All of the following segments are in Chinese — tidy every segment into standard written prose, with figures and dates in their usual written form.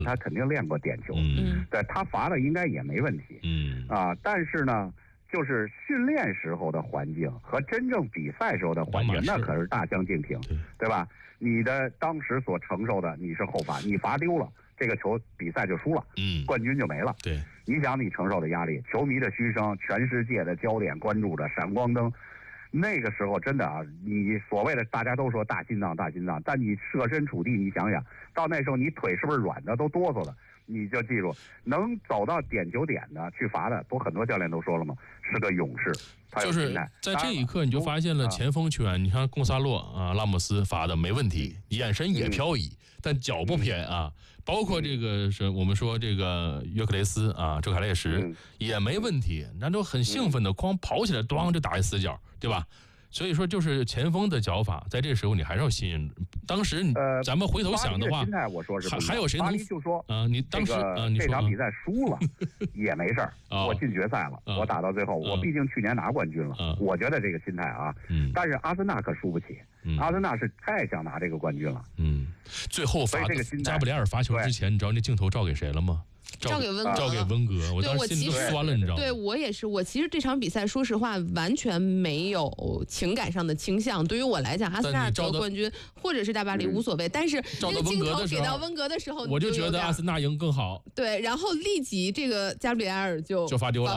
他肯定练过点球，对他罚的应该也没问题，但是呢，就是训练时候的环境和真正比赛时候的环境，那可是大相径庭，对吧？你的当时所承受的，你是后罚，你罚丢了，这个球比赛就输了，冠军就没了。 对， 你想你承受的压力，球迷的嘘声，全世界的焦点关注着，闪光灯。那个时候真的啊，你所谓的大家都说大心脏，但你设身处地，你想想到那时候你腿是不是软的，都哆嗦的，你就记住，能走到点球点的去罚的，不很多教练都说了吗？是个勇士。 就是在这一刻，你就发现了前锋球员，你看贡萨洛啊、拉莫斯罚的没问题，眼神也飘移，但脚不偏啊。包括这个是我们说这个约克雷斯啊，周凯烈什也没问题，那都很兴奋的，哐跑起来，咣就打一死角，对吧？所以说，就是前锋的脚法，在这时候你还是要信任。当时咱们回头想的话， 心态我说是还有谁能就说你当时你这场比赛输了也没事儿，我进决赛了，我打到最后，我毕竟去年拿冠军了，我觉得这个心态啊，但是阿森纳可输不起，阿森纳是太想拿这个冠军了， 最后加布里埃尔罚球之前，你知道那镜头照给谁了吗？ 照给温格，我当时心都酸了，你知道吗？ 对，我也是。我其实这场比赛，说实话，完全没有情感上的倾向。对于我来讲，阿森纳得冠军或者是大巴黎无所谓。但是那个镜头给到温格的时候， 我就觉得阿森纳赢更好。 对，然后立即这个加布里埃尔就罚丢了。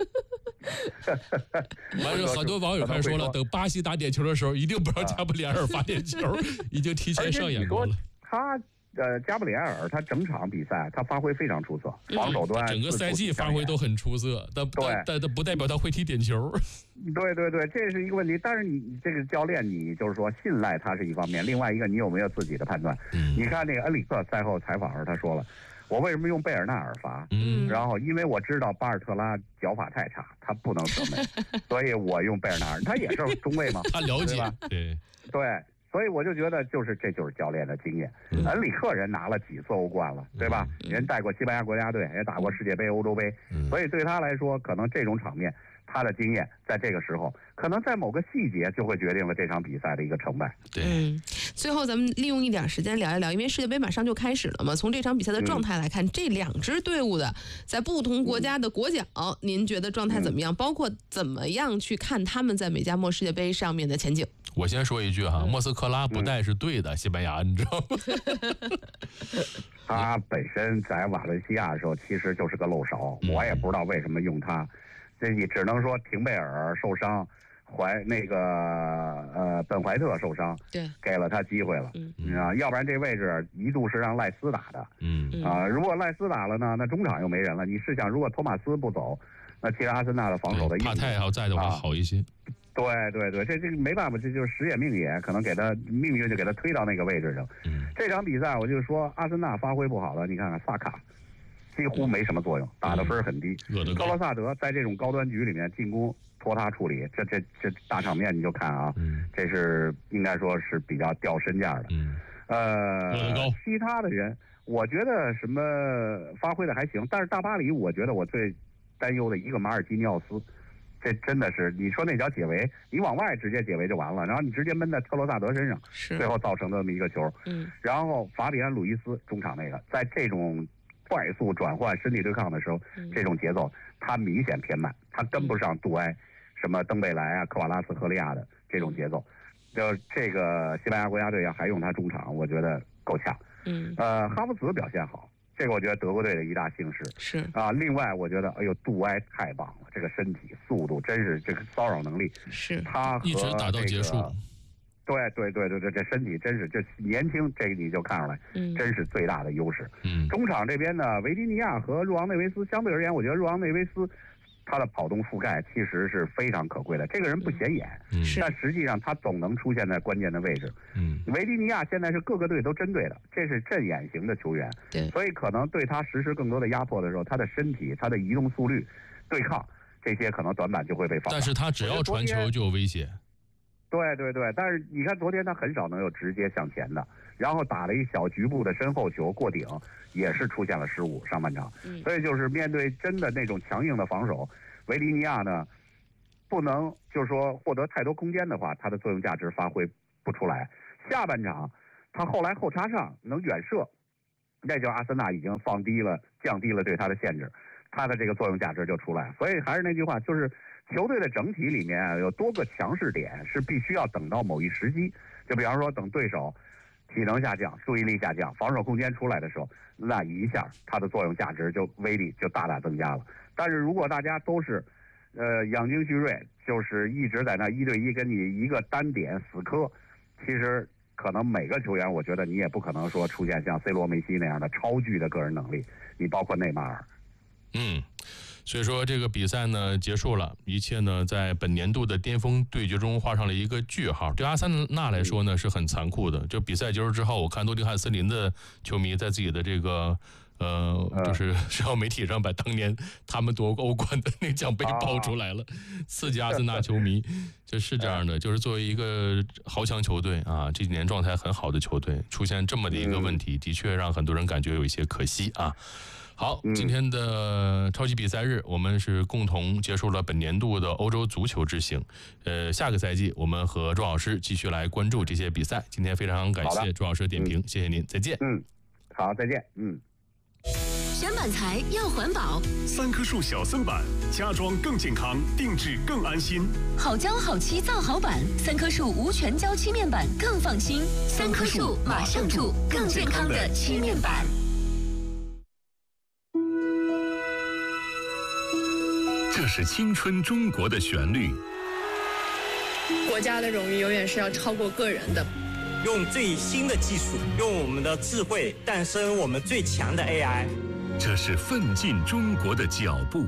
完了，很多网友开始说了，等巴西打点球的时候，一定不让加布里埃尔罚点球，已经提前上演过了。 加布里埃尔他整场比赛他发挥非常出色，防守端整个赛季发挥都很出色，但不代表他会踢点球。 对，这是一个问题。但是你这个教练，你就是说信赖他是一方面，另外一个你有没有自己的判断？你看那个恩里克赛后采访时他说了，我为什么用贝尔纳尔罚？然后因为我知道巴尔特拉脚法太差，他不能射门，所以我用贝尔纳尔。他也是中卫嘛， 他了解吧？对。所以我就觉得，这就是教练的经验。恩里克人拿了几次欧冠了，对吧？人带过西班牙国家队，也打过世界杯、欧洲杯，所以对他来说，可能这种场面，他的经验在这个时候，可能在某个细节就会决定了这场比赛的一个成败。 对， 最后咱们利用一点时间聊一聊，因为世界杯马上就开始了嘛。从这场比赛的状态来看，这两支队伍的在不同国家的国脚，您觉得状态怎么样？包括怎么样去看他们在美加墨世界杯上面的前景？ 我先说一句哈，莫斯科拉不带是对的，西班牙你知道吗？ 他本身在瓦伦西亚的时候其实就是个漏勺，我也不知道为什么用他，这你只能说廷贝尔受伤，本怀特受伤， 对， 给了他机会了，要不然这位置一度是让赖斯打的，如果赖斯打了呢，那中场又没人了。你试想，如果托马斯不走，那其实阿森纳的防守的帕泰要在的话好一些。 对，这个没办法，这就是时也命也，可能给他命运就给他推到那个位置上。这场比赛我就说阿森纳发挥不好了，你看看萨卡几乎没什么作用，打的分很低。高罗萨德在这种高端局里面进攻托他处理，这大场面你就看啊，这是应该说是比较掉身价的。其他的人我觉得什么发挥的还行，但是大巴黎我觉得我最担忧的一个马尔基尼奥斯。这真的是，你说那脚解围，你往外直接解围就完了，然后你直接闷在特罗萨德身上，最后造成这么一个球。然后法比安·鲁伊斯中场那个，在这种快速转换身体对抗的时候，这种节奏他明显偏慢，他跟不上杜埃、什么登贝莱啊、科瓦拉斯赫利亚的这种节奏。就这个西班牙国家队要还用他中场，我觉得够呛。哈弗茨表现好。这个我觉得德国队的一大幸事是啊。另外，我觉得杜埃太棒了，这个身体速度真是这个骚扰能力是他一直打到结束。 对，这身体真是这年轻，这个你就看出来，真是最大的优势。中场这边呢，维迪尼亚和若昂内维斯相对而言，我觉得若昂内维斯他的跑动覆盖其实是非常可贵的。这个人不显眼，但实际上他总能出现在关键的位置。维迪尼亚现在是各个队都针对的，这是阵眼型的球员，所以可能对他实施更多的压迫的时候，他的身体、他的移动速率、对抗这些可能短板就会被放大。 但是他只要传球就有威胁。 对，但是你看昨天他很少能有直接向前的，然后打了一小局部的身后球过顶，也是出现了失误。上半场，所以就是面对真的那种强硬的防守，维迪尼亚呢不能就是说获得太多空间的话，他的作用价值发挥不出来。下半场他后来后插上能远射， 那就阿森纳已经降低了对他的限制，他的这个作用价值就出来。所以还是那句话，就是球队的整体里面有多个强势点，是必须要等到某一时机，就比方说等对手体能下降、注意力下降、防守空间出来的时候，那一下它的作用价值就威力就大大增加了。但是如果大家都是养精蓄锐，就是一直在那1对1跟你一个单点死磕，其实可能每个球员，我觉得你也不可能说出现像 C 罗、梅西那样的超巨的个人能力，你包括内马尔。 所以说这个比赛呢结束了，一切呢在本年度的巅峰对决中画上了一个句号。对阿森纳来说呢是很残酷的。就比赛结束之后，我看诺丁汉森林的球迷在自己的这个就是社交媒体上把当年他们夺过欧冠的那奖杯爆出来了，刺激阿森纳球迷。就是这样的，就是作为一个豪强球队啊，这几年状态很好的球队，出现这么的一个问题，的确让很多人感觉有一些可惜啊。好，今天的超级比赛日，我们是共同结束了本年度的欧洲足球之行。下个赛季我们和周老师继续来关注这些比赛。今天非常感谢周老师的点评，谢谢您，再见。 好，再见。 选板材要环保 ，3棵树小森板，家装更健康，定制更安心。 好胶好漆造好板，3棵树无全胶漆面板更放心。3棵树马上住，更健康的漆面板。 这是青春中国的旋律。 国家的荣誉永远是要超过个人的。 用最新的技术，用我们的智慧诞生我们最强的 AI。 这是奋进中国的脚步。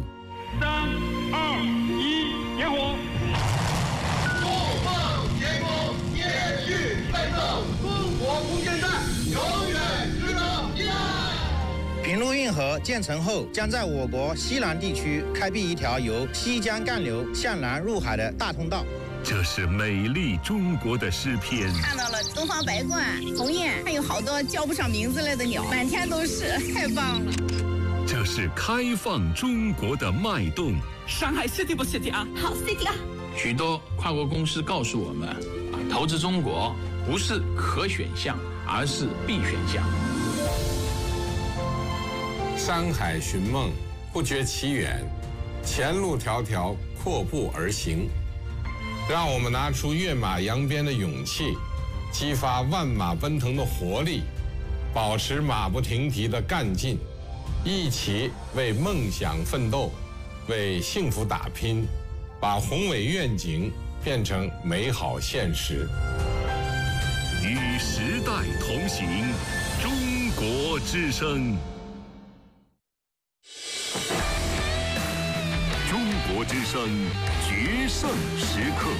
3、2、1，点火！ 不放天空，继续奋斗，中国空间站永远值得依赖。 平陆运河建成后，将在我国西南地区开辟一条由西江干流向南入海的大通道。 这是美丽中国的诗篇。 看到了东方白鹳、鸿雁，还有好多叫不上名字来的鸟，满天都是，太棒了。 这是开放中国的脉动。 上海 city 不 city 啊？ 好 city 啊！ 许多跨国公司告诉我们，投资中国不是可选项，而是必选项。 山海寻梦，不觉其远；前路迢迢，阔步而行。让我们拿出跃马扬鞭的勇气，激发万马奔腾的活力，保持马不停蹄的干劲，一起为梦想奋斗，为幸福打拼，把宏伟愿景变成美好现实。 与时代同行，中国之声。中国之声决胜时刻。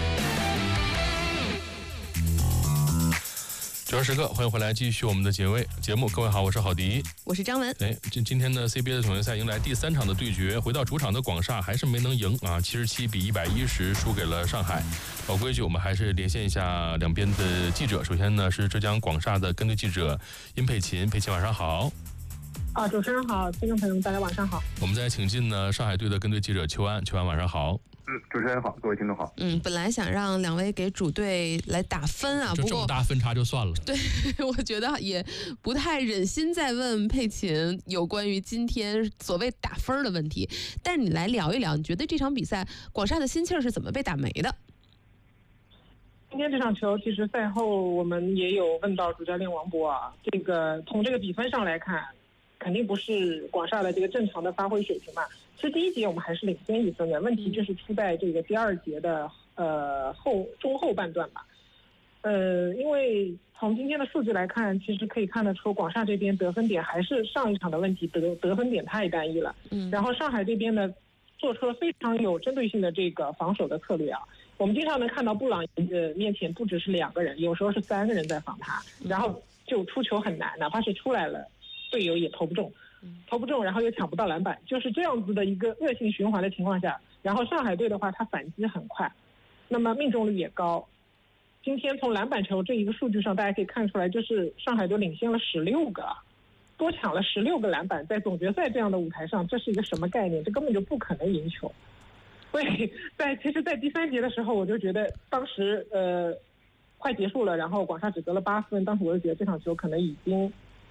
决胜时刻，欢迎回来，继续我们的节目。各位好，我是郝迪， 我是张文。 今天的 CBA 的总决赛迎来第3场的对决，回到主场的广厦还是没能赢啊，77比110输给了上海。老规矩，我们还是连线一下两边的记者。首先呢是浙江广厦的跟队记者殷佩琴，佩琴晚上好。 主持人好，听众朋友们大家晚上好。 我们再请进呢上海队的跟队记者邱安，邱安晚上好。 主持人好，各位听众好。 本来想让两位给主队来打分啊，不过这么大分差就算了。 对，我觉得也不太忍心再问佩琴有关于今天所谓打分的问题。但是你来聊一聊，你觉得这场比赛广厦的心气儿是怎么被打没的？ 今天这场球，其实赛后我们也有问到主教练王博啊，从这个比分上来看，肯定不是广厦的这个正常的发挥水平嘛。其实第1节我们还是领先1分的，问题就是出在这个第2节的中后半段吧。因为从今天的数据来看，其实可以看得出广厦这边得分点还是上一场的问题，得分点太单一了。然后上海这边呢，做出了非常有针对性的这个防守的策略啊。我们经常能看到布朗面前不只是2个人，有时候是3个人在防他，然后就出球很难，哪怕是出来了，队友也投不中，然后又抢不到篮板，就是这样子的一个恶性循环的情况下，然后上海队的话，他反击很快，那么命中率也高。今天从篮板球这一个数据上，大家可以看出来，就是上海队领先了16个，多抢了16个篮板，在总决赛这样的舞台上，这是一个什么概念？这根本就不可能赢球。所以其实在第3节的时候，我就觉得当时快结束了，然后广厦只得了8分，当时我就觉得这场球可能已经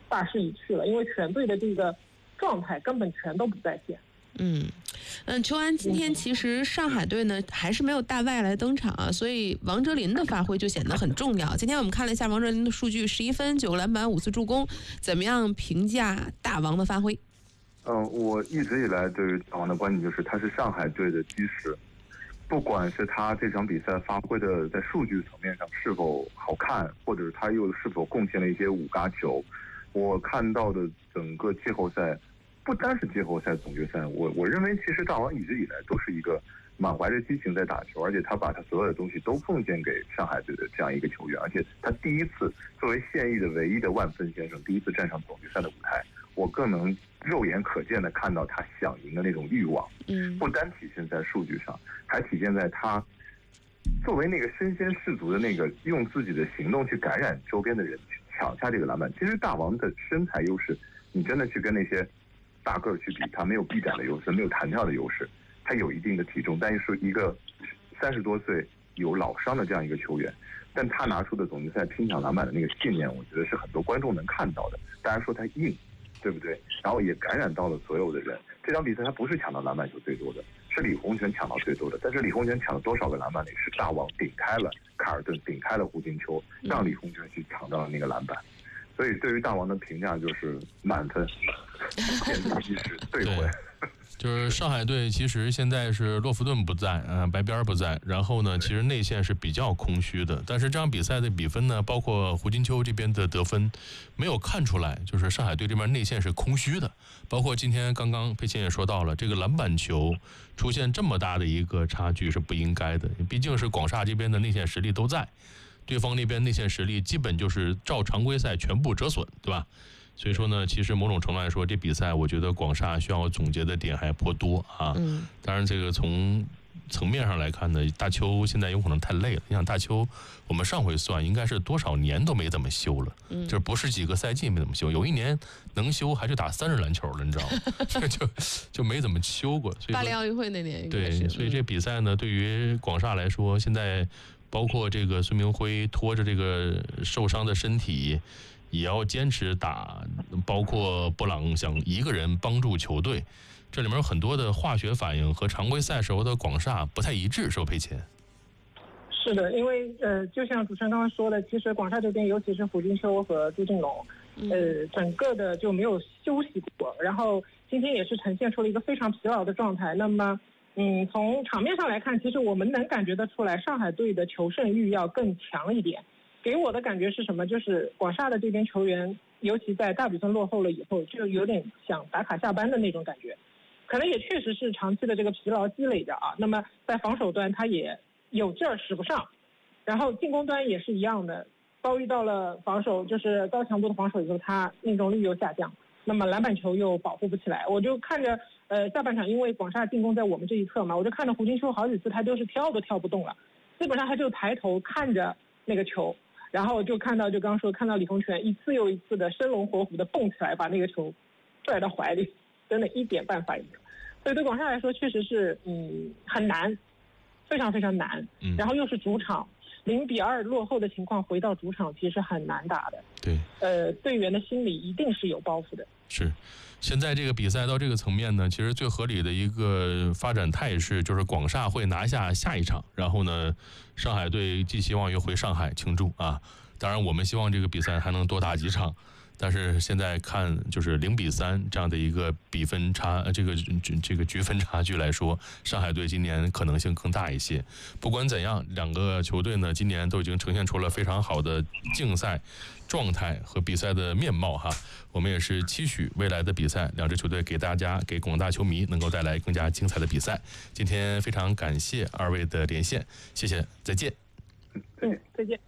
大势已去了，因为全队的这个状态根本全都不在线。 邱安，今天其实上海队呢还是没有大外来登场啊，所以王哲林的发挥就显得很重要。今天我们看了一下王哲林的数据，11分、9个篮板、5次助攻，怎么样评价大王的发挥？ 我一直以来对于大王的观点就是他是上海队的基石，不管是他这场比赛发挥的在数据层面上是否好看，或者是他又是否贡献了一些五嘎球，我看到的整个季后赛。不单是季后赛、总决赛，我认为其实大王一直以来都是一个满怀着激情在打球，而且他把他所有的东西都奉献给上海队的这样一个球员，而且他第一次作为现役的唯一的万分先生，第一次站上总决赛的舞台，我更能肉眼可见的看到他想赢的那种欲望。不单体现在数据上，还体现在他作为那个身先士卒的那个用自己的行动去感染周边的人，去抢下这个篮板。其实大王的身材优势，你真的去跟那些大个去比，他没有臂展的优势，没有弹跳的优势，他有一定的体重，但是一个30多岁有老伤的这样一个球员，但他拿出的总决赛拼抢篮板的那个信念，我觉得是很多观众能看到的。大家说他硬，对不对？然后也感染到了所有的人。这场比赛他不是抢到篮板球最多的，是李洪权抢到最多的。但是李洪权抢了多少个篮板里，是大王顶开了卡尔顿，顶开了胡金秋，让李洪权去抢到了那个篮板。所以对于大王的评价就是满分，建立基石对回。 就是上海队其实现在是洛夫顿不在，白边不在，然后呢，其实内线是比较空虚的。但是这场比赛的比分呢，包括胡金秋这边的得分，没有看出来，就是上海队这边内线是空虚的。包括今天刚刚佩琴也说到了，这个篮板球出现这么大的一个差距是不应该的，毕竟是广厦这边的内线实力都在。对方那边内线实力基本就是照常规赛全部折损，对吧？所以说呢，其实某种程度来说，这比赛我觉得广厦需要总结的点还颇多啊。当然这个从层面上来看呢，大邱现在有可能太累了。你想大邱，我们上回算应该是多少年都没怎么休了，就是不是几个赛季没怎么休，有一年能休还是打3人篮球了，你知道吗？就没怎么休过。 巴黎奥运会那年对，所以这比赛呢，对于广厦来说，现在。包括这个孙明辉拖着这个受伤的身体，也要坚持打。包括布朗想一个人帮助球队，这里面有很多的化学反应和常规赛时候的广厦不太一致，是吧，佩琴？ 是的，因为就像主持人刚刚说的，其实广厦这边，尤其是胡金秋和朱靖龙，整个的就没有休息过，然后今天也是呈现出了一个非常疲劳的状态。那么从场面上来看，其实我们能感觉得出来，上海队的求胜欲要更强一点。给我的感觉是什么？就是广厦的这边球员，尤其在大比分落后了以后，就有点想打卡下班的那种感觉。可能也确实是长期的这个疲劳积累着啊。那么在防守端，他也有劲儿使不上，然后进攻端也是一样的，遭遇到了防守就是高强度的防守以后，他命中率又下降。那么篮板球又保护不起来，我就看着下半场，因为广厦进攻在我们这一侧嘛，我就看着胡金秋好几次他都是跳都跳不动了，基本上他就抬头看着那个球，然后就看到刚说看到李洪权一次又一次的生龙活虎的蹦起来，把那个球拽到怀里，真的一点办法也没有。所以对广厦来说确实是很难，非常非常难。然后又是主场0-2落后的情况回到主场其实很难打的。 对， 队员的心理一定是有包袱的。 是，现在这个比赛到这个层面呢，其实最合理的一个发展态势就是广厦会拿下下一场，然后呢，上海队寄希望又回上海庆祝啊。当然，我们希望这个比赛还能多打几场。但是现在看就是0-3这样的一个比分差，这个局分差距来说，上海队今年可能性更大一些。不管怎样，两个球队呢今年都已经呈现出了非常好的竞赛状态和比赛的面貌哈。我们也是期许未来的比赛，两支球队给给广大球迷能够带来更加精彩的比赛。今天非常感谢二位的连线，谢谢，再见。 再见。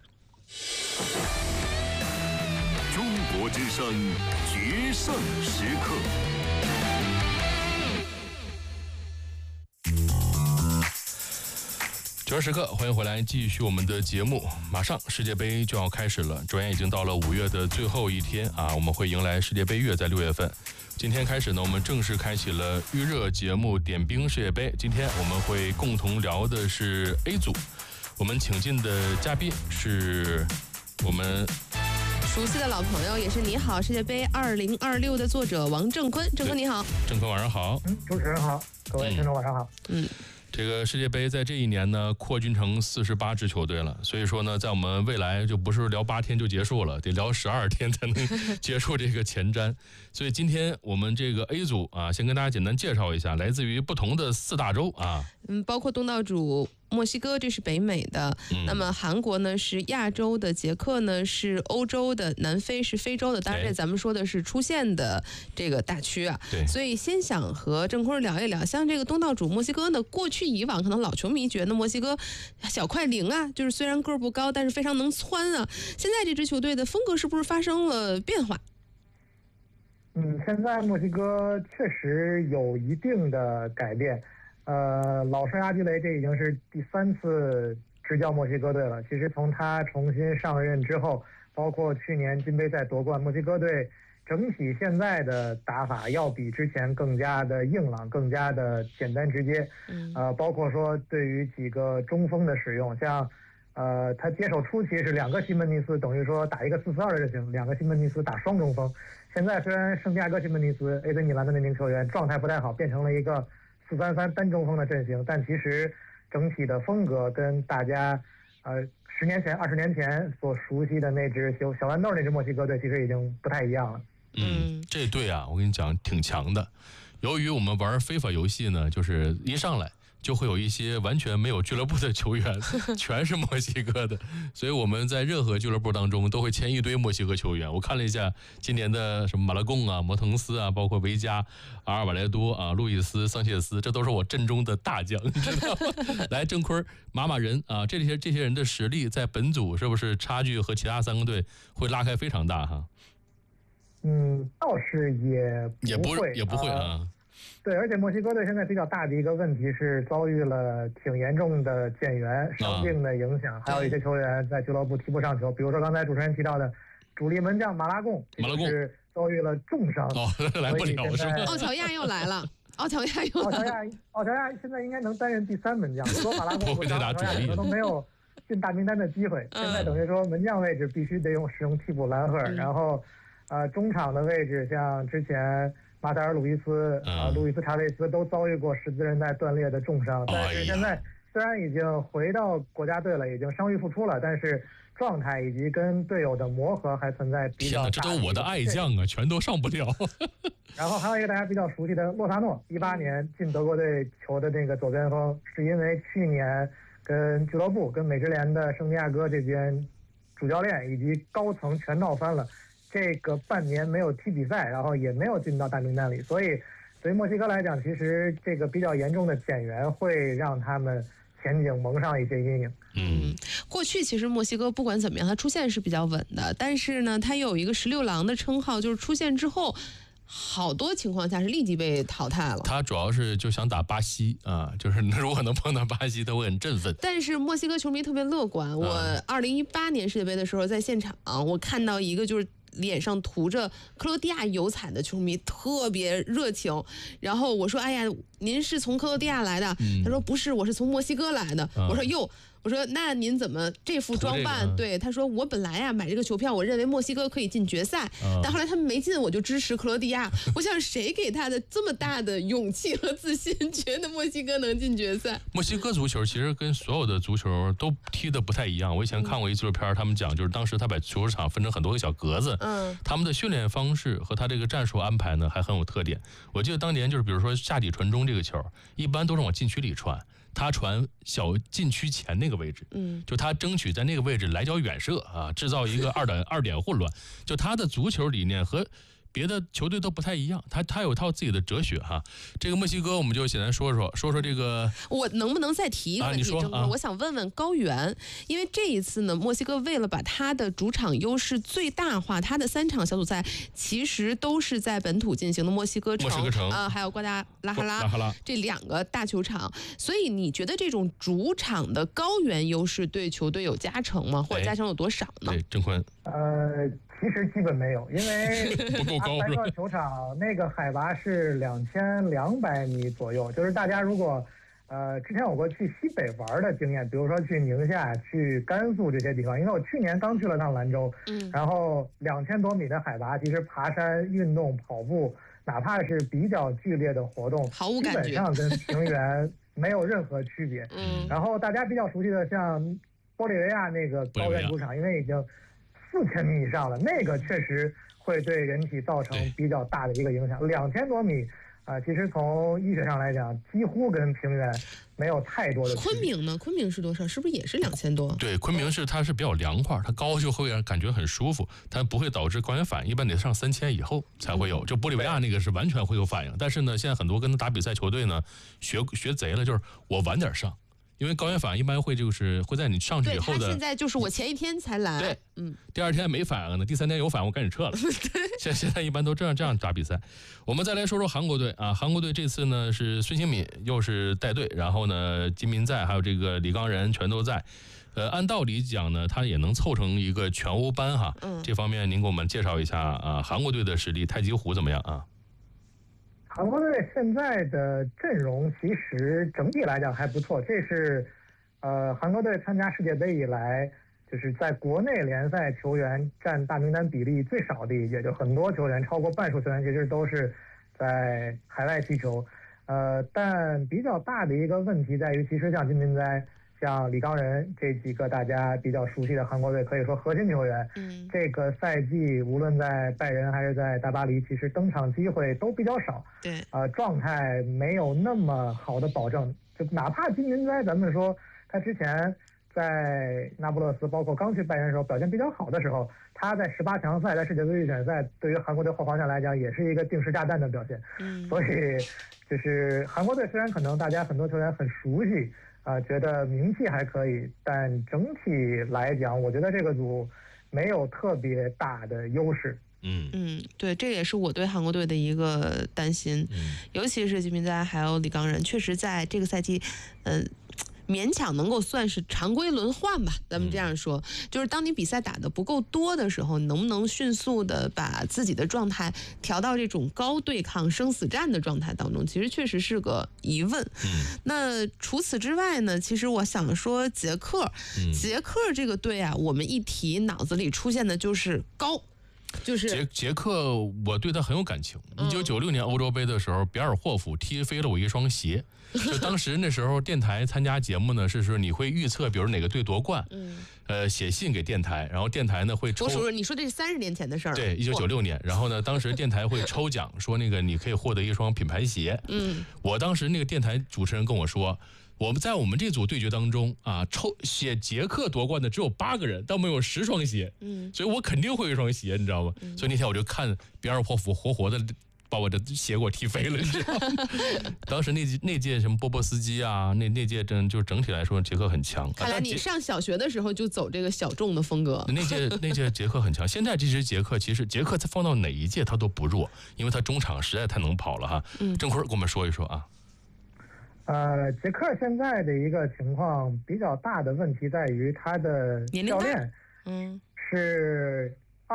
中国之声决胜时刻。 决胜时刻，欢迎回来，继续我们的节目。马上世界杯就要开始了，转眼已经到了5月的最后一天啊，我们会迎来世界杯月，在6月份。今天开始呢，我们正式开启了预热节目点兵世界杯。今天我们会共同聊的是 A 组，我们请进的嘉宾是我们熟悉的老朋友，也是你好世界杯2026的作者王正坤。正坤你好。 正坤晚上好。 主持人好，各位听众晚上好。 这个世界杯在这一年呢扩军成48支球队了，所以说呢，在我们未来就不是聊8天就结束了，得聊12天才能结束这个前瞻。所以今天我们这个 A 组啊，先跟大家简单介绍一下，来自于不同的4大洲啊， 包括东道主墨西哥，这是北美的，那么韩国呢是亚洲的，捷克呢是欧洲的，南非是非洲的，当然这咱们说的是出现的这个大区啊。 对， 所以先想和郑坤聊一聊，像这个东道主墨西哥呢，过去以往可能老球迷觉得墨西哥小快灵啊，就是虽然个儿不高，但是非常能窜啊。现在这支球队的风格是不是发生了变化？ 现在墨西哥确实有一定的改变。老帅阿基雷这已经是第3次执教墨西哥队了。其实从他重新上任之后，包括去年金杯赛夺冠，墨西哥队整体现在的打法要比之前更加的硬朗，更加的简单直接。包括说对于几个中锋的使用，像他接手初期是2个西门尼斯，等于说打一个4-4-2的阵型，2个西门尼斯打双中锋。现在虽然圣地亚哥西门尼斯 AC 米兰的那名球员状态不太好，变成了一个4-3-3单中锋的阵型，但其实整体的风格跟大家10年前、20年前所熟悉的那支小豌豆那支墨西哥队其实已经不太一样了。 这队啊，我跟你讲挺强的。由于我们玩非法游戏呢，就是一上来就会有一些完全没有俱乐部的球员，全是墨西哥的，所以我们在任何俱乐部当中都会签一堆墨西哥球员。我看了一下今年的什么马拉贡啊、摩腾斯啊，包括维加、阿尔瓦莱多啊、路易斯、桑切斯，这都是我阵中的大将，你知道吗？来，郑坤马人啊，这些人的实力在本组是不是差距和其他3个队会拉开非常大哈？ 倒是也不会啊。 对，而且墨西哥队现在比较大的一个问题是遭遇了挺严重的减员、伤病的影响，还有一些球员在俱乐部踢不上球。比如说刚才主持人提到的主力门将马拉贡是遭遇了重伤， 来不了是吧？ 奥乔亚又来了，奥乔亚现在应该能担任第3门将。如果马拉贡不上，奥乔亚可能都没有进大名单的机会。现在等于说门将位置必须得使用替补兰赫，然后中场的位置像之前马塞尔·鲁伊斯、路易斯·查韦斯都遭遇过十字韧带断裂的重伤，但是现在虽然已经回到国家队了，已经伤愈复出了，但是状态以及跟队友的磨合还存在比较大的。 天哪，这都我的爱将啊，全都上不了。 然后还有一个大家比较熟悉的洛萨诺，18年进德国队球的那个左边锋，是因为去年跟俱乐部、跟美职联的圣地亚哥这边主教练以及高层全闹翻了。这个半年没有踢比赛，然后也没有进到大名单里，所以对于墨西哥来讲，其实这个比较严重的减员会让他们前景蒙上一些阴影。 过去其实墨西哥不管怎么样，它出现是比较稳的，但是呢，它有一个16郎的称号，就是出现之后，好多情况下是立即被淘汰了。 他主要是就想打巴西啊，就是如果能碰到巴西，他会很振奋。 但是墨西哥球迷特别乐观。我2018年世界杯的时候在现场，我看到一个就是脸上涂着克罗地亚油彩的球迷特别热情，然后我说：“哎呀，您是从克罗地亚来的？”他说：“不是，我是从墨西哥来的。”我说：“哟。”我说那您怎么这副装扮？对，他说我本来买这个球票，我认为墨西哥可以进决赛，但后来他们没进，我就支持克罗地亚。我想谁给他的这么大的勇气和自信，觉得墨西哥能进决赛？ 墨西哥足球其实跟所有的足球都踢得不太一样。我以前看过一纪录片，他们讲就是当时他把球场分成很多个小格子，他们的训练方式和他这个战术安排呢还很有特点。我记得当年就是比如说下底传中这个球，一般都是往禁区里传。他传小禁区前那个位置，就他争取在那个位置来脚远射啊，制造一个二点混乱。就他的足球理念和别的球队都不太一样，他有套自己的哲学哈。这个墨西哥我们就简单说说这个。我能不能再提一个问题？我想问问高原，因为这一次呢，墨西哥为了把他的主场优势最大化，他的3场小组赛其实都是在本土进行的，墨西哥城还有瓜达拉哈拉这2个大球场。所以你觉得这种主场的高原优势对球队有加成吗？或者加成有多少呢？ 对，郑坤。 其实基本没有，因为阿塞克球场那个海拔是2200米左右，就是大家如果之前有过去西北玩的经验，比如说去宁夏、去甘肃这些地方。因为我去年刚去了趟兰州，然后2000多米的海拔，其实爬山、运动、跑步，哪怕是比较剧烈的活动， 毫无感觉， 基本上跟平原没有任何区别。然后大家比较熟悉的像玻利维亚那个高原主场，因为已经4000米以上了，那个确实会对人体造成比较大的一个影响。2000多米。其实从医学上来讲，几乎跟平原没有太多的区别。 昆明呢？昆明是多少？是不是也是2000多？ 对，昆明它是比较凉快，它高就会让感觉很舒服，它不会导致高原反应，一般得上3000以后才会有。就玻利维亚那个是完全会有反应，但是呢，现在很多跟他打比赛球队呢，学贼了，就是我晚点上。因为高原反应一般会在你上去以后的， 对，他现在就是我前一天才来， 对，第2天没反应呢，第3天有反应我赶紧撤了。现在一般都这样打比赛。我们再来说说韩国队啊，韩国队这次呢是孙兴敏又是带队，然后呢金民在还有这个李刚仁全都在。按道理讲呢，他也能凑成一个全欧班哈。这方面您给我们介绍一下啊，韩国队的实力，太极湖怎么样啊？ 韩国队现在的阵容其实整体来讲还不错，这是韩国队参加世界杯以来，就是在国内联赛球员占大名单比例最少的一届，就很多球员超过半数球员其实都是在海外踢球。但比较大的一个问题在于，其实像金民哉、像李刚仁这几个大家比较熟悉的韩国队可以说核心球员，这个赛季无论在拜仁还是在大巴黎，其实登场机会都比较少。 对， 状态没有那么好的保证。就哪怕金民哉，咱们说他之前在那不勒斯，包括刚去拜仁的时候表现比较好的时候，他在18强赛、在世界杯预选赛，对于韩国队后防线来讲，也是一个定时炸弹的表现。所以就是韩国队虽然可能大家很多球员很熟悉。觉得名气还可以，但整体来讲，我觉得这个组没有特别大的优势。 对，这也是我对韩国队的一个担心，尤其是金民哉还有李刚仁，确实在这个赛季，勉强能够算是常规轮换吧，咱们这样说，就是当你比赛打得不够多的时候，你能不能迅速的把自己的状态调到这种高对抗生死战的状态当中，其实确实是个疑问。那除此之外呢，其实我想说捷克这个队啊，我们一提脑子里出现的就是高。就是捷克，我对他很有感情。1996年欧洲杯的时候，比尔霍夫踢飞了我一双鞋。就当时那时候电台参加节目呢，是说你会预测，比如哪个队夺冠，写信给电台，然后电台呢会抽。 你说这是30年前的事儿。 对，1996年，然后呢，当时电台会抽奖，说那个你可以获得一双品牌鞋。我当时那个电台主持人跟我说。我们这组对决当中啊，写捷克夺冠的只有8个人，但我们有10双鞋，所以我肯定会有一双鞋，你知道吗？所以那天我就看比尔霍夫活活的把我的鞋给我踢飞了，你知道吗？当时那届什么波波斯基啊，那届就整体来说捷克很强。 看来你上小学的时候就走这个小众的风格。 那届捷克很强，现在这支捷克其实捷克再放到哪一届他都不弱，因为他中场实在太能跑了哈。郑坤给我们说一说啊。 捷克现在的一个情况比较大的问题在于他的教练，是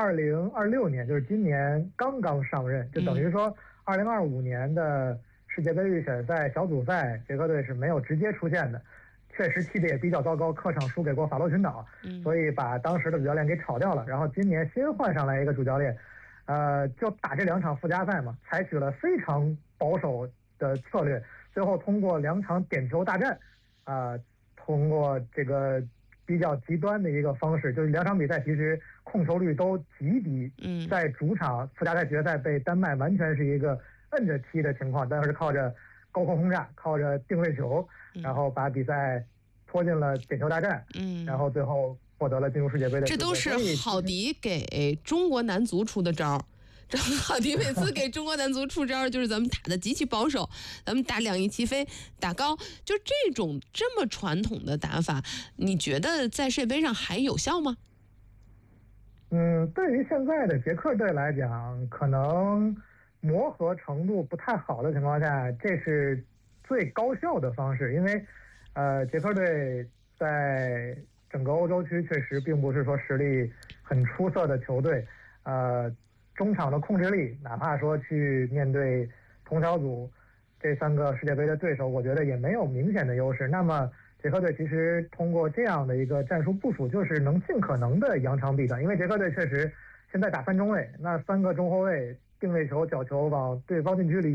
2026年，就是今年刚刚上任，就等于说2025年的世界杯预选赛小组赛，捷克队是没有直接出现的，确实踢得也比较糟糕，客场输给过法罗群岛，所以把当时的主教练给炒掉了，然后今年新换上来一个主教练，就打这2场附加赛嘛，采取了非常保守的策略。最后通过2场点球大战，通过这个比较极端的一个方式，就是2场比赛其实控球率都极低，在主场附加赛决赛被丹麦完全是一个摁着踢的情况，但是靠着高空轰炸，靠着定位球，然后把比赛拖进了点球大战，然后最后获得了进入世界杯的。 这都是郝迪给中国男足出的招。郝迪每次给中国男足出招，就是咱们打的极其保守，咱们打2翼齐飞，打高，就这种这么传统的打法，你觉得在世界杯上还有效吗？ 对于现在的捷克队来讲，可能磨合程度不太好的情况下，这是最高效的方式，因为捷克队在整个欧洲区确实并不是说实力很出色的球队，中场的控制力，哪怕说去面对同小组这3个世界杯的对手，我觉得也没有明显的优势。那么捷克队其实通过这样的一个战术部署，就是能尽可能的扬长避短，因为捷克队确实现在打3中卫，那3个中后卫定位球、角球往对方禁区里